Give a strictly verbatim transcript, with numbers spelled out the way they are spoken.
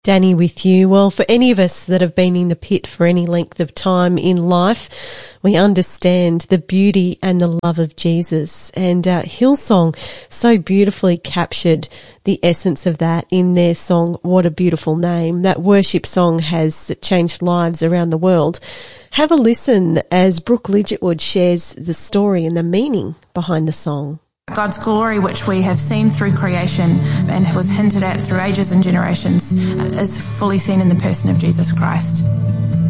Danny with you. Well, for any of us that have been in the pit for any length of time in life, we understand the beauty and the love of Jesus. And uh, Hillsong so beautifully captured the essence of that in their song, What a Beautiful Name. That worship song has changed lives around the world. Have a listen as Brooke Lidgetwood shares the story and the meaning behind the song. God's glory, which we have seen through creation and was hinted at through ages and generations, is fully seen in the person of Jesus Christ.